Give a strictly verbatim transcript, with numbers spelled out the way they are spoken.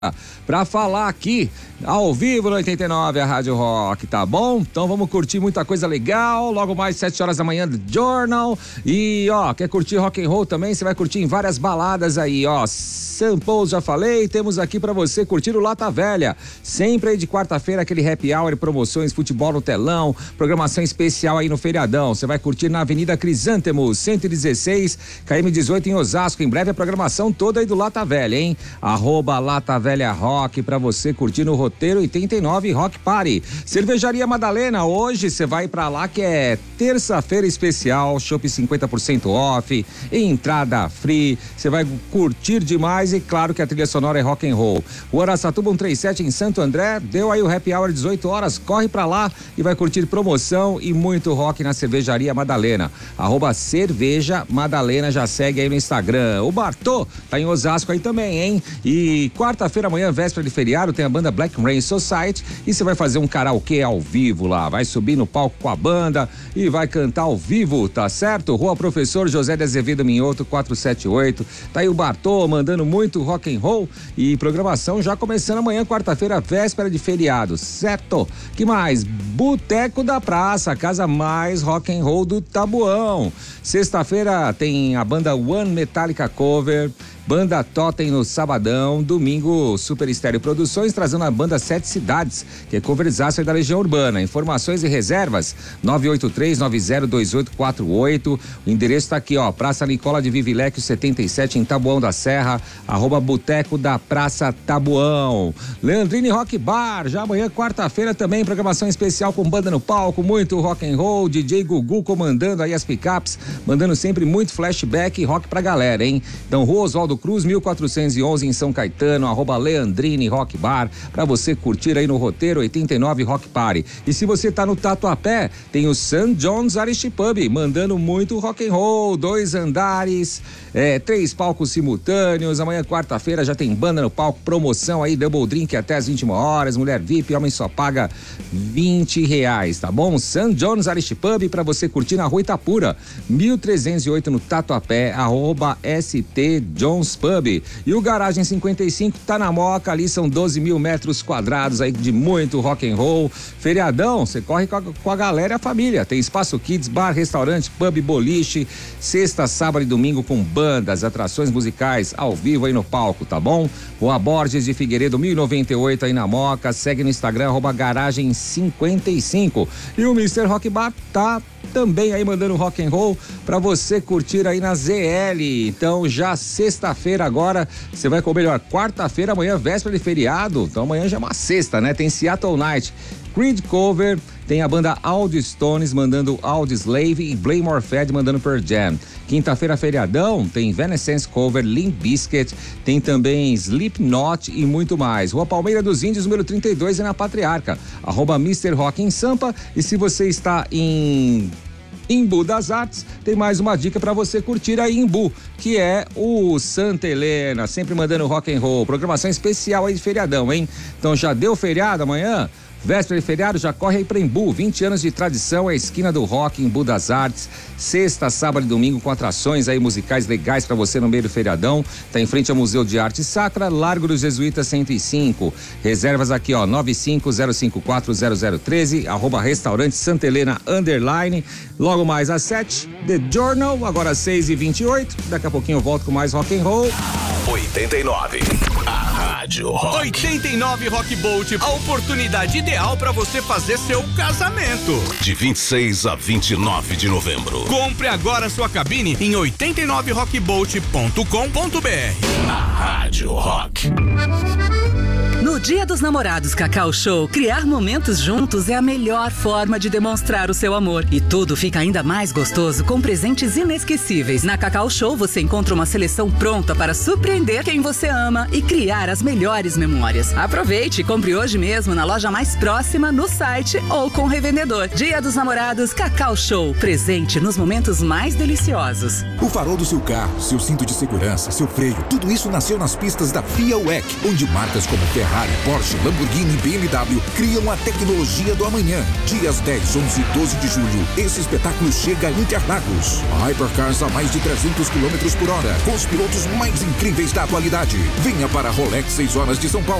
Pra falar aqui ao vivo no oitenta e nove, a Rádio Rock, tá bom? Então vamos curtir muita coisa legal, logo mais sete horas da manhã do Journal. E ó, quer curtir rock and roll também? Você vai curtir em várias baladas aí, ó. Samples, já falei, temos aqui pra você curtir o Lata Velha. Sempre aí de quarta-feira, aquele happy hour, promoções, futebol no telão, programação especial aí no feriadão. Você vai curtir na Avenida Crisântemo, cento e dezesseis, K M dezoito em Osasco. Em breve a programação toda aí do Lata Velha, hein? Arroba Lata Velha Rock pra você curtir no roteiro oitenta e nove Rock Party. Cervejaria Madalena, hoje você vai pra lá que é terça-feira especial, chopp cinquenta por cento off, entrada free, você vai curtir demais e claro que a trilha sonora é rock and roll. O Araçatuba cento e trinta e sete em Santo André, deu aí o happy hour dezoito horas, corre pra lá e vai curtir promoção e muito rock na Cervejaria Madalena. Arroba Cerveja Madalena, já segue aí no Instagram. O Bartô tá em Osasco aí também, hein? E quarta-feira amanhã, véspera de feriado, tem a banda Black Rain Society e você vai fazer um karaokê ao vivo lá, vai subir no palco com a banda e vai cantar ao vivo, tá certo? Rua Professor José de Azevedo Minhoto, quatrocentos e setenta e oito. Tá aí o Bartô mandando muito rock and roll e programação já começando amanhã, quarta-feira, véspera de feriado, certo? Que mais? Boteco da Praça, a casa mais rock and roll do Tabuão. Sexta-feira tem a banda One Metallica Cover, Banda Totem no sabadão, domingo Super Estéreo Produções trazendo a banda Sete Cidades, que é coverzaço da Legião Urbana. Informações e reservas nove oito três nove zero dois oito quatro oito. O endereço tá aqui, ó, Praça Nicola de Vivilecchio setenta e sete em Tabuão da Serra, arroba Boteco da Praça Tabuão. Leandrine Rock Bar, já amanhã quarta-feira também, programação especial com banda no palco, muito rock and roll, D J Gugu comandando aí as picapes, mandando sempre muito flashback e rock pra galera, hein? Então, Rua Oswaldo Cruz, mil quatrocentos e onze em São Caetano, arroba Leandrine Rock Bar, pra você curtir aí no roteiro oitenta e nove Rock Party. E se você tá no Tatuapé, tem o Saint John's Irish Pub, mandando muito rock and roll, dois andares, é, três palcos simultâneos. Amanhã, quarta-feira, já tem banda no palco, promoção aí, double drink até as vinte e uma horas, mulher V I P, homem só paga vinte reais, tá bom? Saint John's Irish Pub, pra você curtir na Rua Itapura, mil trezentos e oito no Tatuapé, arroba S T John's Pub. E o Garagem cinquenta e cinco tá na Moca, ali são doze mil metros quadrados aí de muito rock and roll. Feriadão, você corre com a, com a galera e a família. Tem espaço kids, bar, restaurante, pub, boliche, sexta, sábado e domingo com bandas, atrações musicais ao vivo aí no palco, tá bom? Rua Borges de Figueiredo, mil e noventa e oito aí na Moca. Segue no Instagram, arroba Garagem cinquenta e cinco. E o mister Rock Bar tá também aí mandando rock and roll pra você curtir aí na Z L. Então já sexta-feira agora, você vai comer, melhor, quarta-feira, amanhã véspera de feriado, então amanhã já é uma sexta, né? Tem Seattle Night, Creed Cover, tem a banda Audi Stones mandando Audi Slave e Blaymore Fed mandando Pearl Jam. Quinta-feira, feriadão, tem Evanescence Cover, Limp Bizkit, tem também Slipknot e muito mais. Rua Palmeira dos Índios, número trinta e dois, é na Patriarca, arroba mister Rock em Sampa. E se você está em Embu das Artes, tem mais uma dica para você curtir aí em Embu, que é o Santa Helena, sempre mandando rock and roll, programação especial aí de feriadão, hein? Então já deu feriado amanhã? Véspera de feriado, já corre aí pra Embu, vinte anos de tradição, é a esquina do rock, Embu das Artes, sexta, sábado e domingo com atrações aí musicais legais pra você no meio do feriadão, tá em frente ao Museu de Arte Sacra, Largo dos Jesuítas cento e cinco, reservas aqui ó, nove cinco zero cinco quatro zero zero um três, arroba restaurante Santa Helena, underline, logo mais às sete, The Journal, agora às seis e vinte e oito, daqui a pouquinho eu volto com mais rock and roll. oitenta e nove, a Rádio Rock. oitenta e nove Rock Bolt, a oportunidade ideal para você fazer seu casamento. De vinte e seis a vinte e nove de novembro. Compre agora sua cabine em oitenta e nove rock bolt ponto com ponto b r. A Rádio Rock. No Dia dos Namorados Cacau Show, criar momentos juntos é a melhor forma de demonstrar o seu amor. E tudo fica ainda mais gostoso com presentes inesquecíveis. Na Cacau Show você encontra uma seleção pronta para surpreender quem você ama e criar as melhores memórias. Aproveite e compre hoje mesmo na loja mais próxima, no site ou com o revendedor. Dia dos Namorados Cacau Show, presente nos momentos mais deliciosos. O farol do seu carro, seu cinto de segurança, seu freio, tudo isso nasceu nas pistas da FIA U E C, onde marcas como Ferrari, Porsche, Lamborghini e B M W criam a tecnologia do amanhã. Dias dez, onze e doze de julho, esse espetáculo chega a Interlagos. Hypercars a mais de trezentos quilômetros por hora, com os pilotos mais incríveis da atualidade. Venha para a Rolex seis horas de São Paulo.